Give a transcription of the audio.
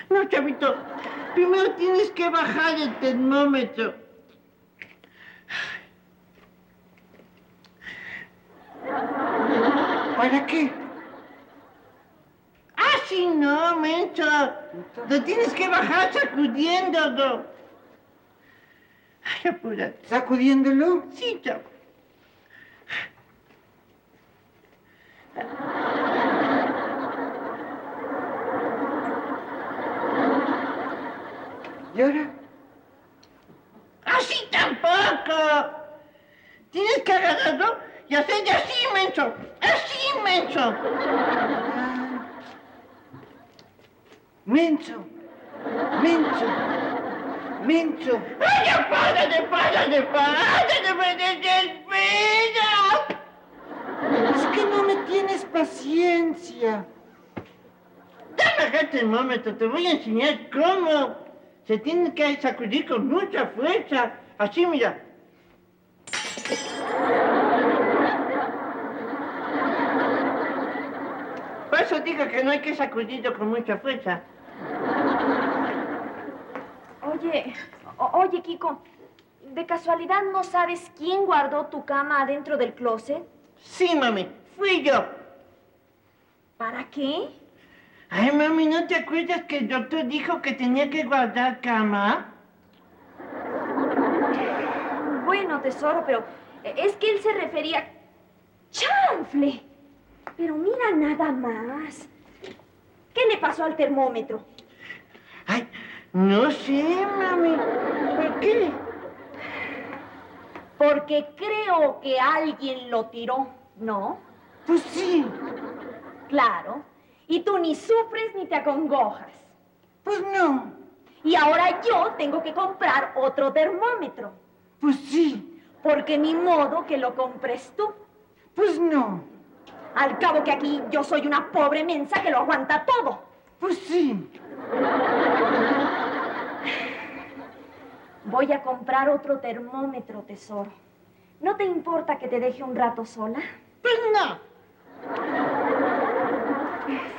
No, chavito, primero tienes que bajar el termómetro. ¿Para qué? ¡Ah, sí, no, menso! Lo tienes que bajar sacudiéndolo. Ay, apúrate. ¿Sacudiéndolo? Sí, chavo. ¿Y ahora? ¡Así tampoco! Tienes que agarrarlo y hacerle así, menso. ¡Así, menso! Ah. Menso. Menso. Menso. ¡Ay, ya párate! ¡Me desespera! Es que no me tienes paciencia. Dame acá el termómetro, te voy a enseñar cómo. Se tiene que sacudir con mucha fuerza. Así, mira. Por eso digo que no hay que sacudirlo con mucha fuerza. Oye, Kiko, ¿de casualidad no sabes quién guardó tu cama adentro del closet? Sí, mami, fui yo. ¿Para qué? Ay, mami, ¿no te acuerdas que el doctor dijo que tenía que guardar cama? Bueno, tesoro, pero es que él se refería... ¡Chanfle! Pero mira nada más. ¿Qué le pasó al termómetro? Ay, no sé, mami. ¿Por qué? Porque creo que alguien lo tiró, ¿no? Pues sí. Claro. Y tú ni sufres ni te acongojas. Pues no. Y ahora yo tengo que comprar otro termómetro. Pues sí. Porque ni modo que lo compres tú. Pues no. Al cabo que aquí yo soy una pobre mensa que lo aguanta todo. Pues sí. Voy a comprar otro termómetro, tesoro. ¿No te importa que te deje un rato sola? Pues no.